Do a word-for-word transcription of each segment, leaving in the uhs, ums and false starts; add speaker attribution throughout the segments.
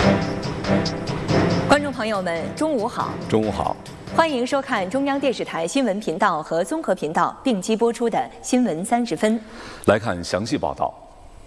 Speaker 1: 观众朋友们，中午好！
Speaker 2: 中午好，
Speaker 1: 欢迎收看中央电视台新闻频道和综合频道并机播出的《新闻三十分》。
Speaker 2: 来看详细报道。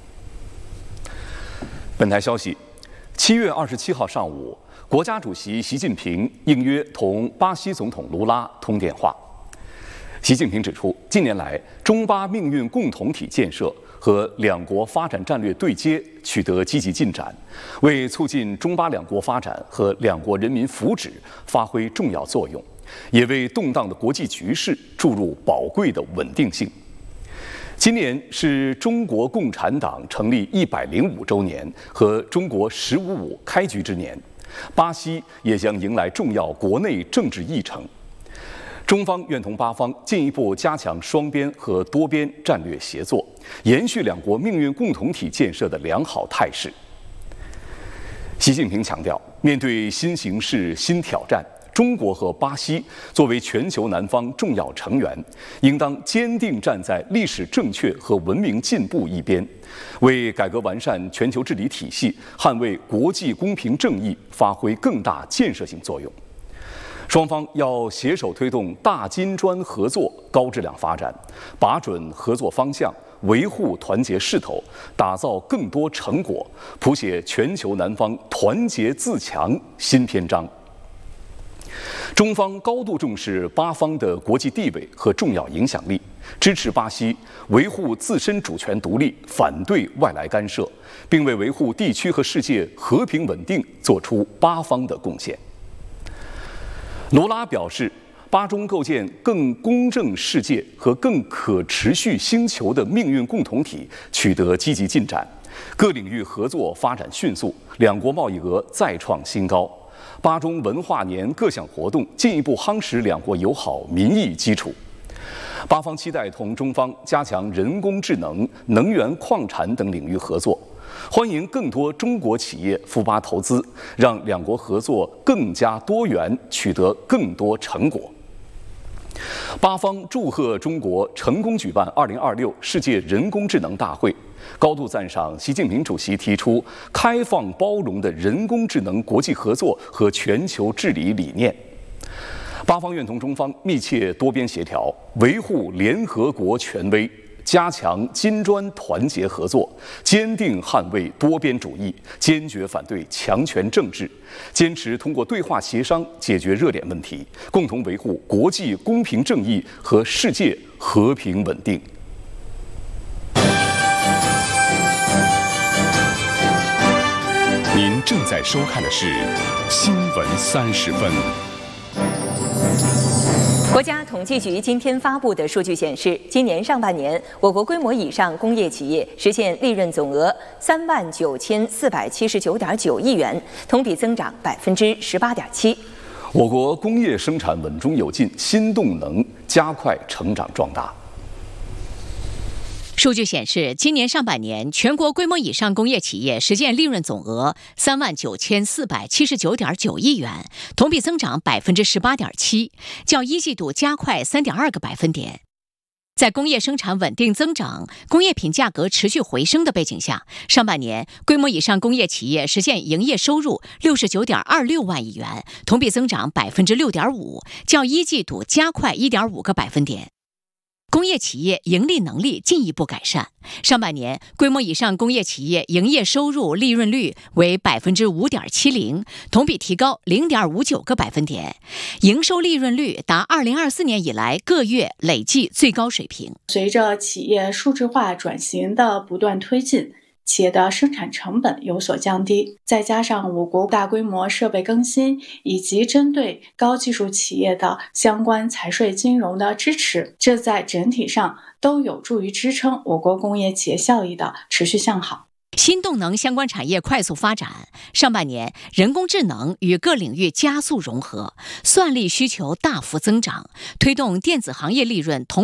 Speaker 2: 本台消息，七月二十七号上午，国家主席习近平应约同巴西总统卢拉通电话。习近平指出，近年来中巴命运共同体建设和两国发展战略对接取得积极进展，为促进中巴两国发展和两国人民福祉发挥重要作用，也为动荡的国际局势注入宝贵的稳定性。今年是中国共产党成立一百零五周年和中国“十五五”开局之年，巴西也将迎来重要国内政治议程。中方愿同巴方进一步加强双边和多边战略协作，延续两国命运共同体建设的良好态势。习近平强调，面对新形势、新挑战，中国和巴西作为全球南方重要成员，应当坚定站在历史正确和文明进步一边，为改革完善全球治理体系、捍卫国际公平正义发挥更大建设性作用。双方要携手推动大金砖合作高质量发展，把准合作方向，维护团结势头，打造更多成果，谱写全球南方团结自强新篇章。中方高度重视巴方的国际地位和重要影响力，支持巴西维护自身主权独立，反对外来干涉，并为维护地区和世界和平稳定做出巴方的贡献。卢拉表示，巴中构建更公正世界和更可持续星球的命运共同体取得积极进展，各领域合作发展迅速，两国贸易额再创新高。巴中文化年各项活动进一步夯实两国友好民意基础。巴方期待同中方加强人工智能、能源矿产等领域合作，欢迎更多中国企业赴巴投资，让两国合作更加多元，取得更多成果。巴方祝贺中国成功举办二零二六世界人工智能大会，高度赞赏习近平主席提出开放包容的人工智能国际合作和全球治理理念。巴方愿同中方密切多边协调，维护联合国权威，加强金砖团结合作，坚定捍卫多边主义，坚决反对强权政治，坚持通过对话协商解决热点问题，共同维护国际公平正义和世界和平稳定。
Speaker 3: 您正在收看的是《新闻三十分》。
Speaker 1: 国家统计局今天发布的数据显示，今年上半年，我国规模以上工业企业实现利润总额三万九千四百七十九点九亿元，同比增长百分之十八点七。
Speaker 2: 我国工业生产稳中有进，新动能加快成长壮大。
Speaker 4: 数据显示，今年上半年全国规模以上工业企业实现利润总额三万九千四百七十九点九亿元，同比增长百分之十八点七，较一季度加快三点二个百分点。在工业生产稳定增长、工业品价格持续回升的背景下，上半年规模以上工业企业实现营业收入六十九点二六万亿元，同比增长百分之六点五，较一季度加快一点五个百分点。工业企业盈利能力进一步改善，上半年规模以上工业企业营业收入利润率为百分之五点七零，同比提高零点五九个百分点，营收利润率达二零二四年以来各月累计最高水平。
Speaker 5: 随着企业数字化转型的不断推进，企业的生产成本有所降低，再加上我国大规模设备更新以及针对高技术企业的相关财税金融的支持，这在整体上都有助于支撑我国工业企业效益的持续向好。
Speaker 4: 新动能相关产业快速发展，上半年人工智能与各领域加速融合，算力需求大幅增长，推动电子行业利润同